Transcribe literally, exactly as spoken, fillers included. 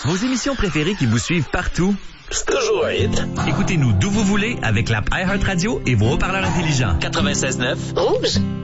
Vos émissions préférées qui vous suivent partout? C'est toujours un hit. Écoutez-nous d'où vous voulez avec l'app iHeartRadio et vos haut-parleurs intelligents. quatre-vingt-seize neuf Rouge.